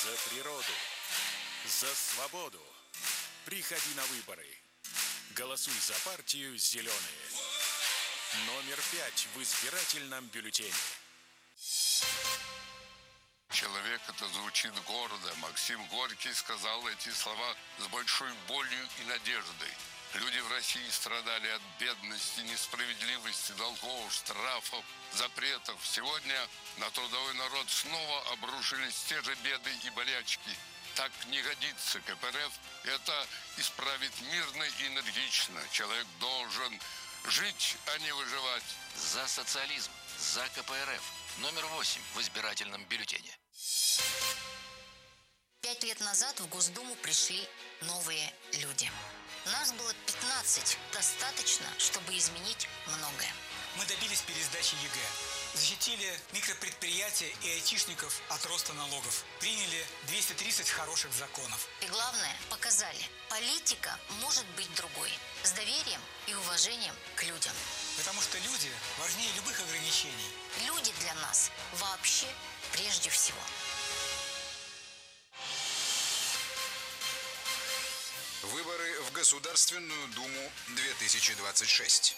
За природу, за свободу. Приходи на выборы. Голосуй за партию «Зеленые». Номер 5 в избирательном бюллетене. Человек это звучит гордо. Максим Горький сказал эти слова с большой болью и надеждой. Люди в России страдали от бедности, несправедливости, долгов, штрафов, запретов. Сегодня на трудовой народ снова обрушились те же беды и болячки. Так не годится. КПРФ это исправит мирно и энергично. Человек должен жить, а не выживать. За социализм, за КПРФ. Номер 8 в избирательном бюллетене. 5 лет назад в Госдуму пришли новые люди. Нас было 15. Достаточно, чтобы изменить многое. Мы добились пересдачи ЕГЭ. Защитили микропредприятия и айтишников от роста налогов. Приняли 230 хороших законов. И главное, показали, политика может быть другой. С доверием и уважением к людям. Потому что люди важнее любых ограничений. Люди для нас вообще прежде всего. Выборы в Государственную Думу 2026.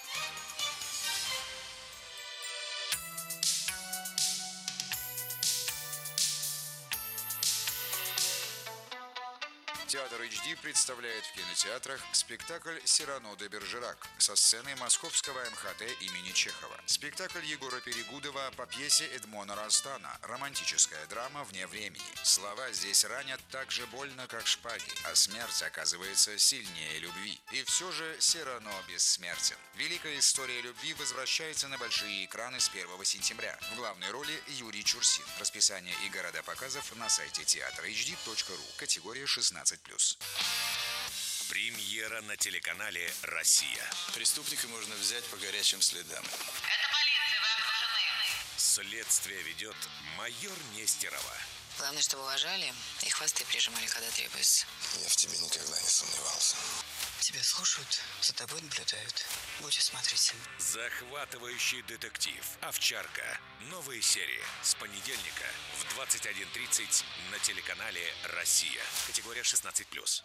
Театр HD представляет в кинотеатрах спектакль «Сирано де Бержерак» со сцены Московского МХТ имени Чехова. Спектакль Егора Перегудова по пьесе Эдмона Растана «Романтическая драма вне времени». Слова здесь ранят так же больно, как шпаги, а смерть оказывается сильнее любви. И все же Сирано бессмертен. Великая история любви возвращается на большие экраны с 1 сентября. В главной роли Юрий Чурсин. Расписание и города показов на сайте teatrhd.ru. Категория 16+. Премьера на телеканале «Россия». Преступника можно взять по горячим следам. Это полиция, вы окружены. Следствие ведет майор Нестерова. Главное, чтобы уважали и хвосты прижимали, когда требуется. Я в тебе никогда не сомневался. Тебя слушают, за тобой наблюдают. Будь осмотрительным. Захватывающий детектив «Овчарка». Новые серии с понедельника в 21:30 на телеканале «Россия». Категория 16+.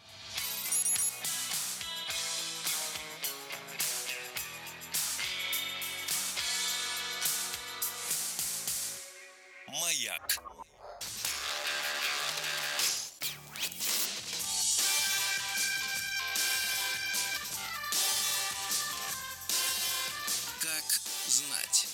Маяк. Как знать.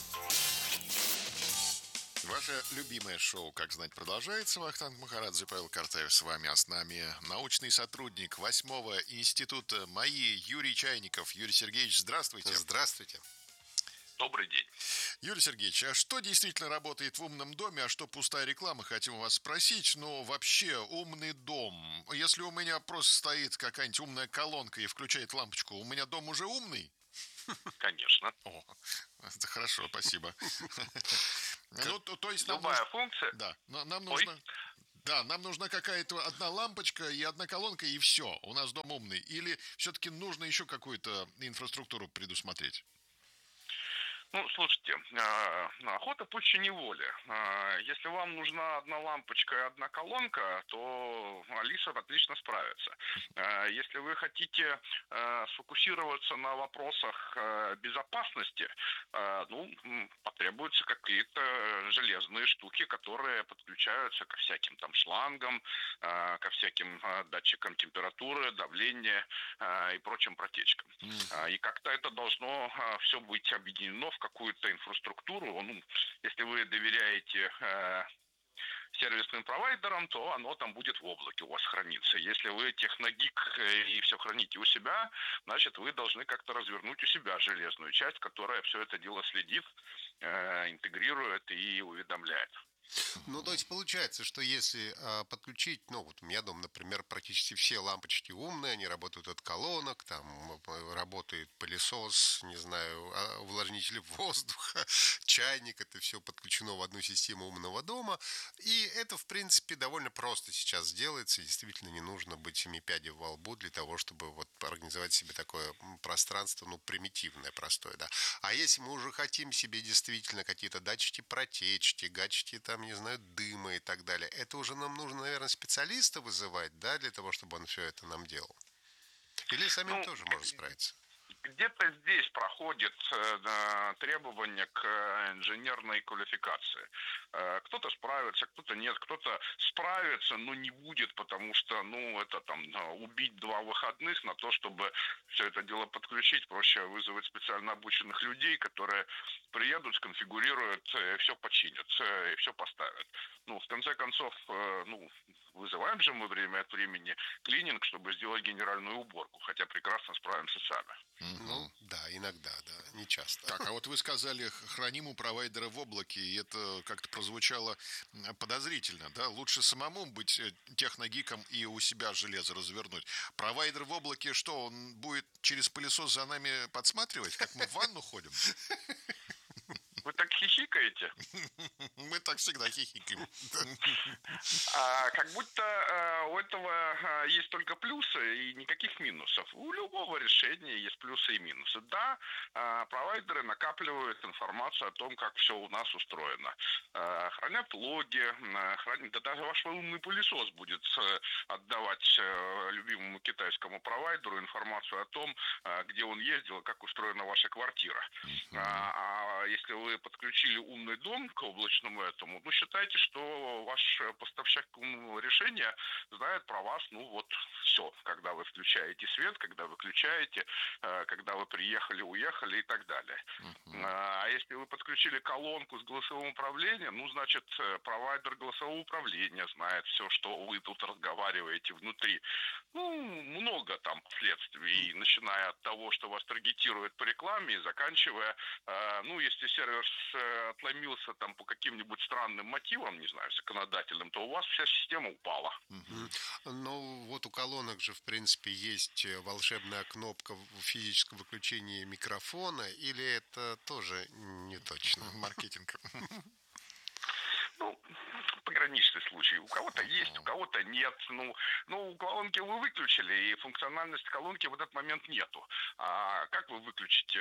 Ваше любимое шоу «Как знать» продолжается. Вахтанг Махарадзе, Павел Картаев с вами. А с нами научный сотрудник 8-го института МАИ Юрий Чайников. Юрий Сергеевич, здравствуйте. Здравствуйте. Добрый день. Юрий Сергеевич, а что действительно работает в умном доме, а что пустая реклама? Хотим вас спросить. Но вообще умный дом. Если у меня просто стоит какая-нибудь умная колонка и включает лампочку, у меня дом уже умный? Конечно. О, это хорошо, спасибо. Ну, то есть любая функция. Да, нам нужно. Да, нам нужна какая-то одна лампочка и одна колонка, и все. У нас дом умный. Или все-таки нужно еще какую-то инфраструктуру предусмотреть? Ну, слушайте, охота пуще неволи. Если вам нужна одна лампочка и одна колонка, то Алиса отлично справится. Если вы хотите сфокусироваться на вопросах безопасности, потребуются какие-то железные штуки, которые подключаются ко всяким там шлангам, ко всяким датчикам температуры, давления и прочим протечкам. И как-то это должно все быть объединено в какую-то инфраструктуру. Если вы доверяете сервисным провайдерам, то оно там будет в облаке у вас храниться. Если вы техногик и все храните у себя, значит, вы должны как-то развернуть у себя железную часть, которая все это дело следит, интегрирует и уведомляет. Ну, то есть получается, что если подключить, вот у меня дом, например, практически все лампочки умные, они работают от колонок, там работает пылесос, не знаю, увлажнитель воздуха, чайник, это все подключено в одну систему умного дома, и это, в принципе, довольно просто сейчас делается, и действительно не нужно быть семипядей во лбу для того, чтобы вот организовать себе такое пространство, примитивное, простое, да. А если мы уже хотим себе действительно какие-то датчики протечки, гаджеты там, не знаю, дыма и так далее. Это уже нам нужно, наверное, специалиста вызывать, да, для того, чтобы он все это нам делал? Или самим тоже можно справиться? Где-то здесь проходит требование к инженерной квалификации. Кто-то справится, кто-то нет, кто-то справится, но не будет, потому что, это там убить 2 выходных на то, чтобы все это дело подключить, проще вызвать специально обученных людей, которые приедут, сконфигурируют, все починят, и все поставят. В конце концов, вызываем же мы время от времени клининг, чтобы сделать генеральную уборку, хотя прекрасно справимся сами. Ну, да, иногда, да, не часто. Так, а вот вы сказали, храним у провайдера в облаке, и это как-то прозвучало подозрительно, да? Лучше самому быть техногиком и у себя железо развернуть. Провайдер в облаке что, он будет через пылесос за нами подсматривать, как мы в ванну ходим? Вы так хихикаете? Мы так всегда хихикаем. Как будто у этого есть только плюсы и никаких минусов. У любого решения есть плюсы и минусы. Да, провайдеры накапливают информацию о том, как все у нас устроено. Хранят логи, да даже ваш умный пылесос будет отдавать любимому китайскому провайдеру информацию о том, где он ездил и как устроена ваша квартира. А если вы подключили умный дом к облачному этому, считайте, что ваш поставщик умного решения знает про вас, все, когда вы включаете свет, когда вы выключаете, когда вы приехали, уехали и так далее. А если вы подключили колонку с голосовым управлением, значит, провайдер голосового управления знает все, что вы тут разговариваете внутри. Много там последствий, начиная от того, что вас таргетируют по рекламе, и заканчивая, если сервер отломился там по каким-нибудь странным мотивам, не знаю, законодательным, то у вас вся система упала. Ну, вот у колонок же, в принципе, есть волшебная кнопка в физическом выключении микрофона, или это тоже не точно? Маркетинг. Пограничный случай. У кого-то есть, у кого-то нет. У колонки вы выключили, и функциональности колонки в этот момент нету. А как вы выключите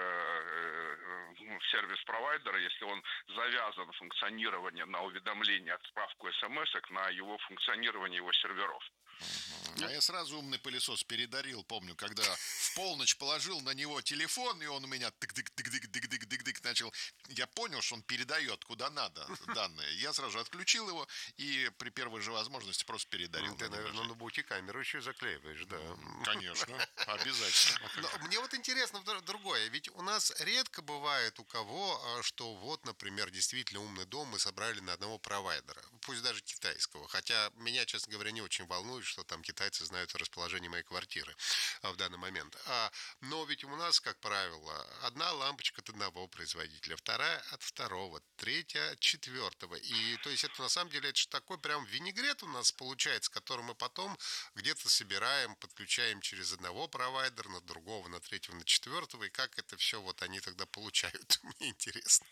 сервис провайдера, если он завязан функционирование на уведомление, отправку смс-ок на его функционирование его серверов? А я сразу умный пылесос передарил, помню, когда в полночь положил на него телефон, и он у меня тык-дык-тык-дык-дык-дык начал. Я понял, что он передает куда надо данные. Я сразу отключил его и при первой же возможности просто передарил. Ты, наверное, на ноутбуке камеру еще заклеиваешь, да? Конечно, обязательно. Но мне вот интересно другое. Ведь у нас редко бывает у кого, что вот, например, действительно умный дом мы собрали на одного провайдера. Пусть даже китайского. Хотя меня, честно говоря, не очень волнует, что там китайцы знают расположение моей квартиры в данный момент. Но ведь у нас, как правило, одна лампочка от одного производителя, вторая от второго, третья от четвертого. И то есть это на самом деле это же такой прям винегрет у нас получается, который мы потом где-то собираем, подключаем через одного провайдера, на другого, на третьего, на четвертого. И как это все вот они тогда получают? Мне интересно.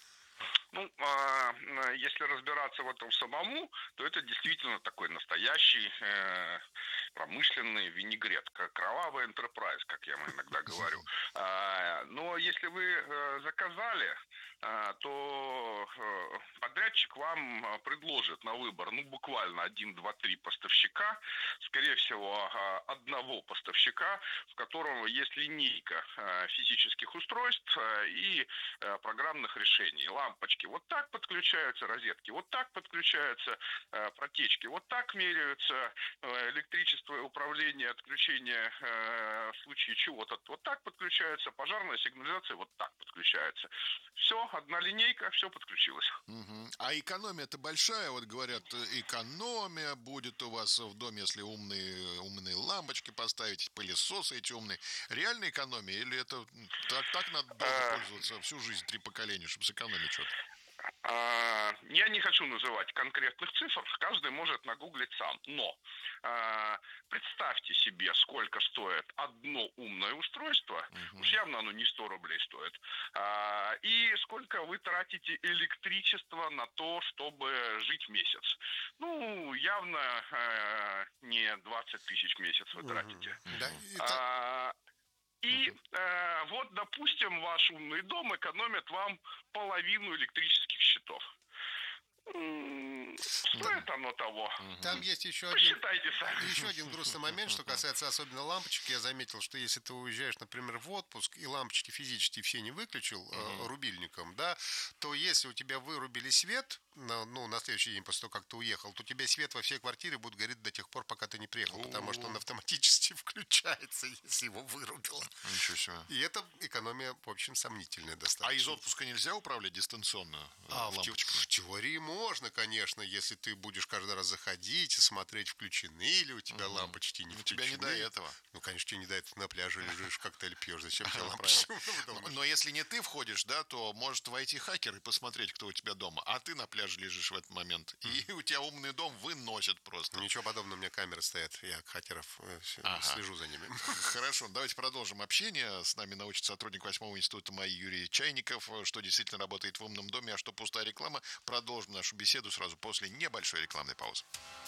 Если разбираться в этом самому, то это действительно такой настоящий промышленный винегрет, кровавый enterprise, как я иногда говорю. Но если вы заказали, то подрядчик вам предложит на выбор, буквально 1, 2, 3 поставщика, скорее всего, одного поставщика, в котором есть линейка физических устройств и программных решений. Лампочки вот так подключаются, розетки вот так подключаются, протечки вот так меряются, электричество, управление, отключение в случае чего-то вот так подключается, пожарная сигнализация вот так подключается. Все, одна линейка, все подключилось. А экономия-то большая, вот говорят, экономия будет у вас в доме, если умные лампочки поставить, пылесосы эти умные. Реальная экономия или это так надо пользоваться всю жизнь, 3 поколения, чтобы сэкономить что-то? Я не хочу называть конкретных цифр, каждый может нагуглить сам, но представьте себе, сколько стоит одно умное устройство, уж явно оно не 100 рублей стоит, и сколько вы тратите электричества на то, чтобы жить месяц. Явно не 20 тысяч в месяц вы тратите. И вот, допустим, ваш умный дом экономит вам половину электрических счетов. Стоит оно того. Там есть еще Посчитайте сами. еще один грустный момент, что касается особенно лампочек. Я заметил, что если ты уезжаешь, например, в отпуск, и лампочки физически все не выключил рубильником, да, то если у тебя вырубили свет, на следующий день после того, как ты уехал, то у тебя свет во всей квартире будет гореть до тех пор, пока ты не приехал, потому что он автоматически включается, если его вырубило. Ничего себе. И это экономия, в общем, сомнительная достаточно. А из отпуска нельзя управлять дистанционно лампочками? В теории можно, конечно, если ты будешь каждый раз заходить и смотреть, включены ли у тебя лампочки, не включены. Тебя не до этого. Ну, конечно, тебе не до этого. На пляже лежишь, коктейль пьешь. Зачем тебе лампочки? Но если не ты входишь, да, то может войти хакер и посмотреть, кто у тебя дома. А ты на пляже лежишь в этот момент. И у тебя умный дом выносит просто. Ничего подобного, у меня камеры стоят. Я хакеров слежу за ними. Хорошо, давайте продолжим общение. С нами научится сотрудник 8-го института МАИ Юрий Чайников. Что действительно работает в умном доме, а что пустая реклама. Продолжим нашу беседу сразу после небольшой рекламной паузы.